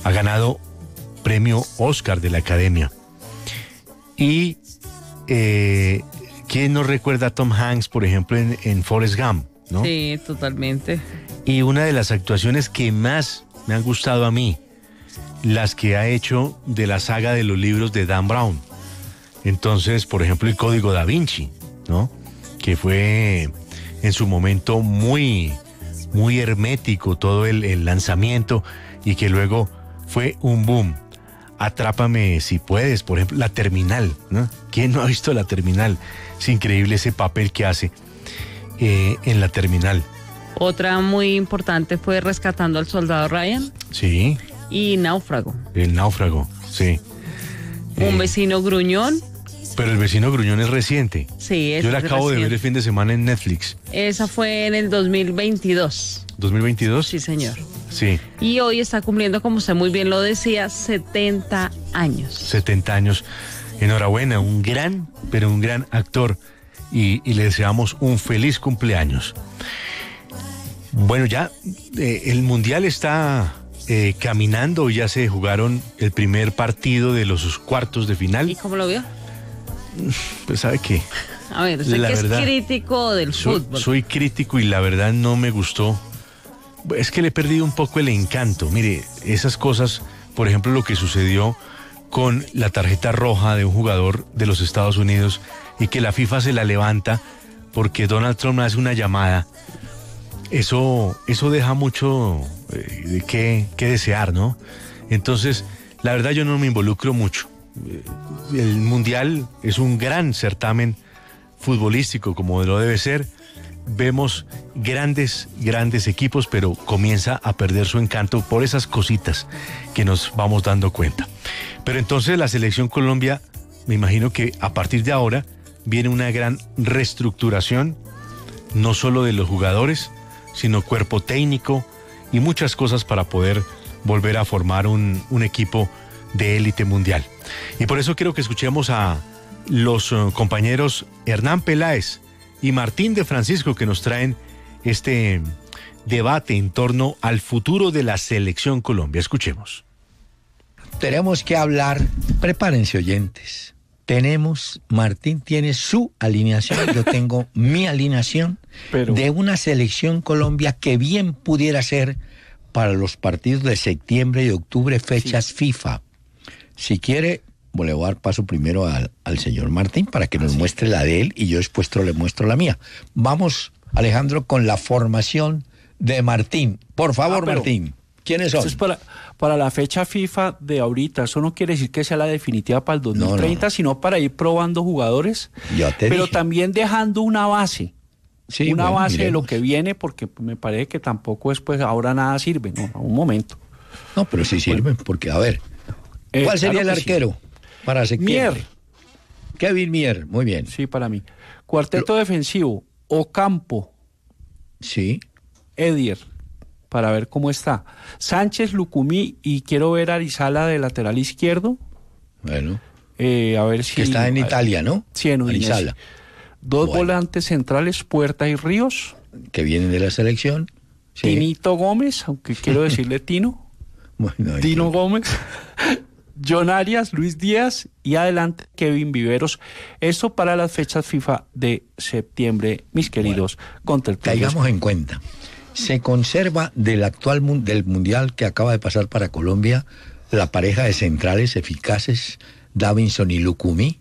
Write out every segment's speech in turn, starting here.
Ha ganado premio Oscar de la Academia. Y ¿quién no recuerda a Tom Hanks, por ejemplo, en Forrest Gump, ¿no? Sí, totalmente. Y una de las actuaciones que más me han gustado a mí, las que ha hecho de la saga de los libros de Dan Brown. Entonces, por ejemplo, el Código Da Vinci, ¿no? Que fue en su momento muy hermético todo el lanzamiento y que luego fue un boom. Atrápame si puedes, por ejemplo, La Terminal, ¿no? ¿Quién no ha visto La Terminal? Es increíble ese papel que hace en La Terminal. Otra muy importante fue Rescatando al Soldado Ryan. Sí. Y Náufrago. El Náufrago, sí. Un vecino gruñón. Pero El vecino gruñón es reciente. Sí, yo la acabo de ver el fin de semana en Netflix. Esa fue en el 2022. ¿2022? Sí, señor. Sí. Y hoy está cumpliendo, como usted muy bien lo decía, 70 años. 70 años. Enhorabuena, un gran actor. Y le deseamos un feliz cumpleaños. Bueno, ya el Mundial está caminando. Ya se jugaron el primer partido de los cuartos de final. ¿Y cómo lo vio? Pues sabe qué. A ver, usted que es crítico del fútbol. Soy crítico y la verdad no me gustó. Es que le he perdido un poco el encanto. Mire, esas cosas, por ejemplo, lo que sucedió con la tarjeta roja de un jugador de los Estados Unidos y que la FIFA se la levanta porque Donald Trump hace una llamada. Eso deja mucho de qué desear, ¿no? Entonces, la verdad yo no me involucro mucho. El Mundial es un gran certamen futbolístico, como lo debe ser. Vemos grandes equipos, pero comienza a perder su encanto por esas cositas que nos vamos dando cuenta. Pero entonces la selección Colombia, me imagino que a partir de ahora viene una gran reestructuración, no solo de los jugadores, sino cuerpo técnico y muchas cosas para poder volver a formar un equipo de élite mundial. Y por eso quiero que escuchemos a los compañeros Hernán Peláez y Martín de Francisco, que nos traen este debate en torno al futuro de la selección Colombia. Escuchemos. Tenemos que hablar, prepárense oyentes. Martín tiene su alineación, yo tengo mi alineación de una selección Colombia que bien pudiera ser para los partidos de septiembre y octubre, fechas FIFA. Si quiere, le voy a dar paso primero al señor Martín para que nos muestre la de él y yo después le muestro la mía. Vamos, Alejandro, con la formación de Martín. Por favor, Martín, ¿quiénes son? Eso es para la fecha FIFA de ahorita. Eso no quiere decir que sea la definitiva para el 2030, sino para ir probando jugadores, pero también dejando una base. Sí, una base miremos de lo que viene, porque me parece que tampoco después ahora nada sirve, ¿no? A un momento. No, pero sí sirven, porque a ver, ¿cuál sería el arquero para septiembre? Mier. Kevin Mier, muy bien. Sí, para mí. Cuarteto defensivo, Ocampo. Sí. Edier, para ver cómo está. Sánchez, Lucumí, y quiero ver a Arizala de lateral izquierdo. Bueno. A ver si... Que está en Italia, ¿no? Sí, en Udinese. Arizala. Dos volantes centrales, Puerta y Ríos. Que vienen de la selección. Sí. Tinito Gómez, aunque quiero decirle Tino. Bueno, Tino Gómez. John Arias, Luis Díaz y adelante Kevin Viveros. Esto para las fechas FIFA de septiembre, mis queridos contertulios. Caigamos en cuenta. Se conserva del mundial que acaba de pasar para Colombia la pareja de centrales eficaces, Davinson y Lucumí.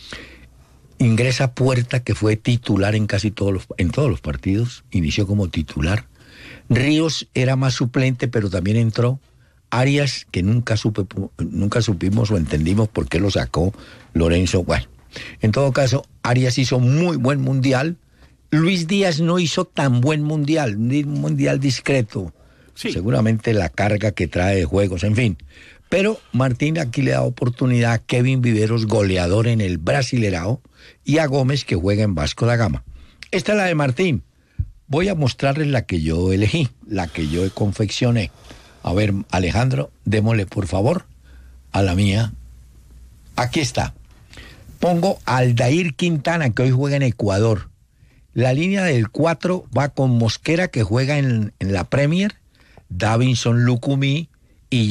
Ingresa Puerta, que fue titular en todos los partidos, inició como titular. Ríos era más suplente, pero también entró. Arias, que nunca supimos o entendimos por qué lo sacó Lorenzo. Bueno, en todo caso, Arias hizo muy buen mundial. Luis Díaz no hizo tan buen mundial, un mundial discreto. Sí. Seguramente la carga que trae de juegos, en fin. Pero Martín aquí le da oportunidad a Kevin Viveros, goleador en el Brasilerao, y a Gómez, que juega en Vasco da Gama. Esta es la de Martín. Voy a mostrarles la que yo elegí, la que yo confeccioné. A ver, Alejandro, démosle por favor a la mía. Aquí está. Pongo a Aldair Quintana, que hoy juega en Ecuador. La línea del 4 va con Mosquera, que juega en la Premier, Davinson, Lucumí,